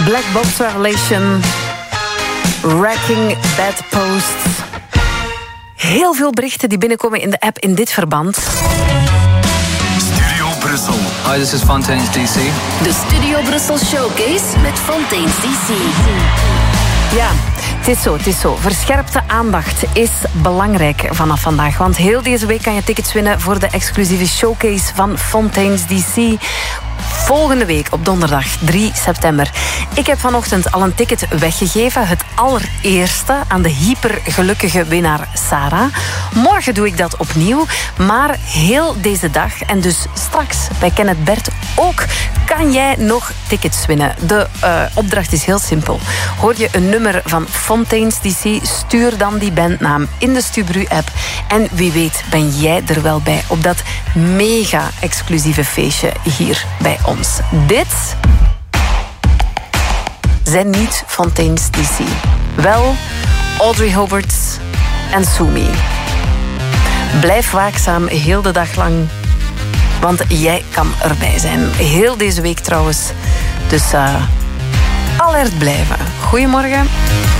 Black Box Revelation. Wrecking Bedposts. Heel veel berichten die binnenkomen in de app in dit verband. Studio Brussel. Hi, this is Fontaines DC. De Studio Brussel Showcase met Fontaines DC. Ja, het is zo. Verscherpte aandacht is belangrijk vanaf vandaag. Want heel deze week kan je tickets winnen voor de exclusieve showcase van Fontaines DC. Volgende week op donderdag 3 september. Ik heb vanochtend al een ticket weggegeven. Het allereerste aan de hypergelukkige winnaar Sarah. Morgen doe ik dat opnieuw. Maar heel deze dag en dus straks bij Kenneth Bert ook kan jij nog tickets winnen. De opdracht is heel simpel. Hoor je een nummer van Fontaines DC, stuur dan die bandnaam in de Stubru-app. En wie weet ben jij er wel bij op dat mega-exclusieve feestje hier bij ons. Dit zijn niet Fontaines DC. Wel Audrey Hobart en Sumi. Blijf waakzaam heel de dag lang, want jij kan erbij zijn. Heel deze week trouwens. Dus alert blijven. Goedemorgen.